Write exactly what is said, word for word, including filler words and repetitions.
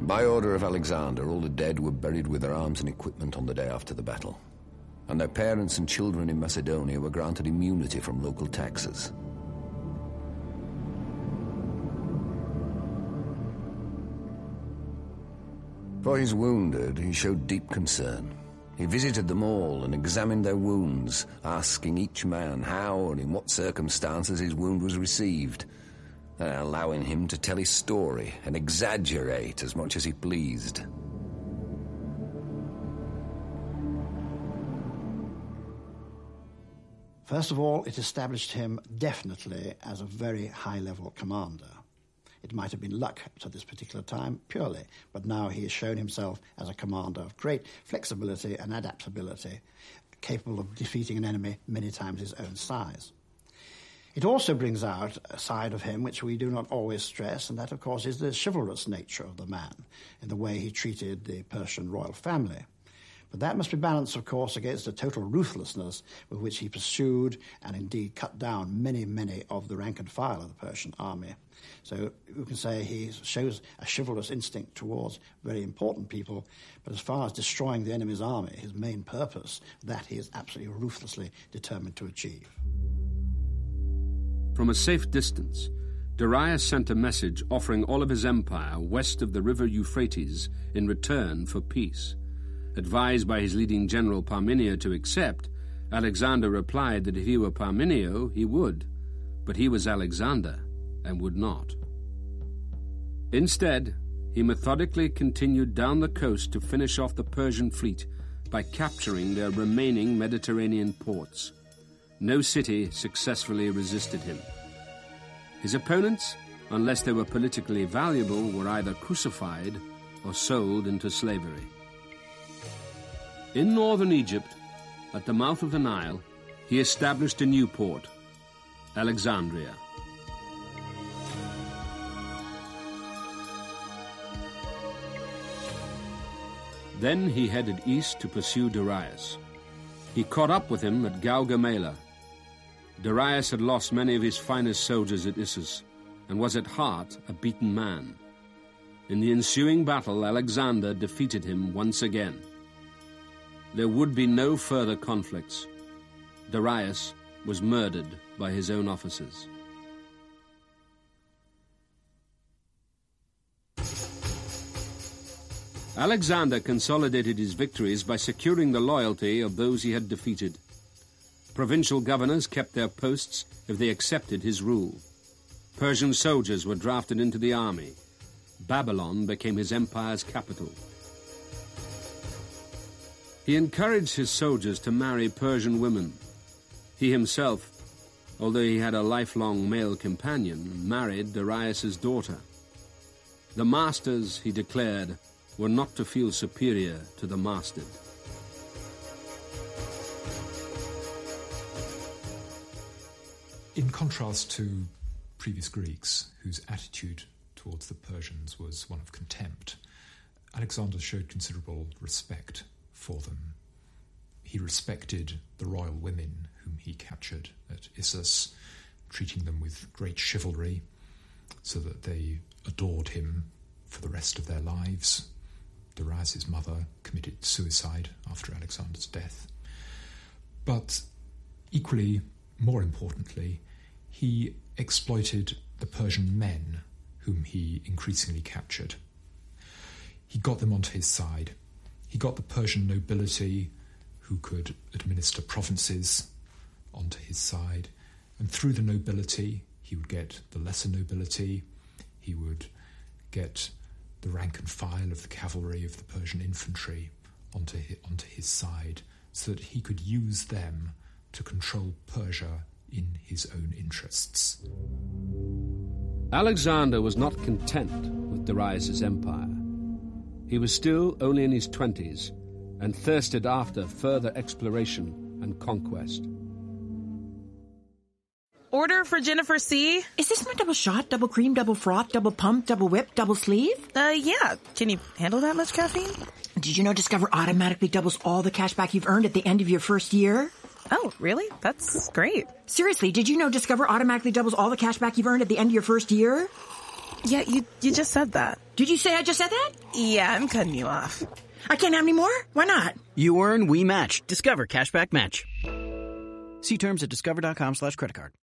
By order of Alexander, all the dead were buried with their arms and equipment on the day after the battle, and their parents and children in Macedonia were granted immunity from local taxes. For his wounded, he showed deep concern. He visited them all and examined their wounds, asking each man how and in what circumstances his wound was received, and allowing him to tell his story and exaggerate as much as he pleased. First of all, it established him definitely as a very high-level commander. It might have been luck to this particular time, purely, but now he has shown himself as a commander of great flexibility and adaptability, capable of defeating an enemy many times his own size. It also brings out a side of him which we do not always stress, and that, of course, is the chivalrous nature of the man, in the way he treated the Persian royal family. But that must be balanced, of course, against the total ruthlessness with which he pursued and indeed cut down many, many of the rank and file of the Persian army. So you can say he shows a chivalrous instinct towards very important people, but as far as destroying the enemy's army, his main purpose, that he is absolutely ruthlessly determined to achieve. From a safe distance, Darius sent a message offering all of his empire west of the river Euphrates in return for peace. Advised by his leading general Parmenio to accept, Alexander replied that if he were Parmenio, he would, but he was Alexander and would not. Instead, he methodically continued down the coast to finish off the Persian fleet by capturing their remaining Mediterranean ports. No city successfully resisted him. His opponents, unless they were politically valuable, were either crucified or sold into slavery. In northern Egypt, at the mouth of the Nile, he established a new port, Alexandria. Then he headed east to pursue Darius. He caught up with him at Gaugamela. Darius had lost many of his finest soldiers at Issus and was at heart a beaten man. In the ensuing battle, Alexander defeated him once again. There would be no further conflicts. Darius was murdered by his own officers. Alexander consolidated his victories by securing the loyalty of those he had defeated. Provincial governors kept their posts if they accepted his rule. Persian soldiers were drafted into the army. Babylon became his empire's capital. He encouraged his soldiers to marry Persian women. He himself, although he had a lifelong male companion, married Darius's daughter. The masters, he declared, were not to feel superior to the mastered. In contrast to previous Greeks, whose attitude towards the Persians was one of contempt, Alexander showed considerable respect for them. He respected the royal women whom he captured at Issus, treating them with great chivalry, so that they adored him for the rest of their lives. Darius's mother committed suicide after Alexander's death. But equally, more importantly, he exploited the Persian men whom he increasingly captured. He got them onto his side. He got the Persian nobility who could administer provinces onto his side, and through the nobility he would get the lesser nobility, he would get the rank and file of the cavalry of the Persian infantry onto his, onto his side, so that he could use them to control Persia in his own interests. Alexander was not content with Darius's empire. He was still only in his twenties and thirsted after further exploration and conquest. Order for Jennifer C. Is this my double shot, double cream, double froth, double pump, double whip, double sleeve? Uh, yeah. Can you handle that much caffeine? Did you know Discover automatically doubles all the cash back you've earned at the end of your first year? Oh, really? That's great. Seriously, did you know Discover automatically doubles all the cash back you've earned at the end of your first year? Yeah, you you just said that. Did you say I just said that? Yeah, I'm cutting you off. I can't have any more? Why not? You earn, we match. Discover Cashback Match. See terms at discover.com slash credit card.